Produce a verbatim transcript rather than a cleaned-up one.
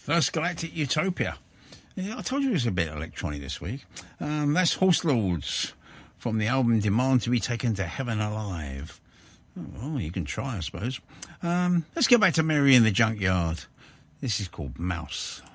First Galactic Utopia. Yeah, I told you it was a bit electronic this week. Um, that's Horse Lords from the album Demand to be Taken to Heaven Alive. Oh, well, you can try, I suppose. Um, let's get back to Mary in the Junkyard. This is called Mouse.